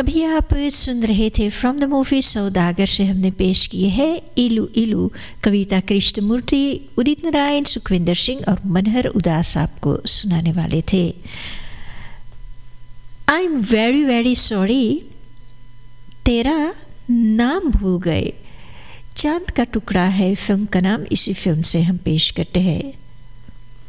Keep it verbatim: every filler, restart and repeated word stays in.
अभी आप सुन रहे थे फ्रॉम द मूवी सौदागर से हमने पेश किए हैं इलू इलू। कविता कृष्णमूर्ति, उदित नारायण, सुखविंदर सिंह और मनहर उदास आपको सुनाने वाले थे। I am very very sorry, तेरा नाम भूल गए। चांद का टुकड़ा है फिल्म का नाम, इसी फिल्म से हम पेश करते हैं।